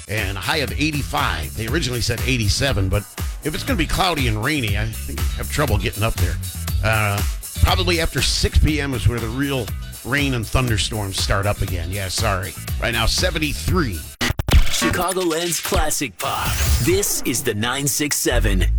and a high of 85. They originally said 87, but if it's going to be cloudy and rainy, I think I have trouble getting up there. Probably after 6 p.m. is where the real rain and thunderstorms start up again. Yeah, sorry. Right now, 73. Chicagoland's classic pop. This is the 967.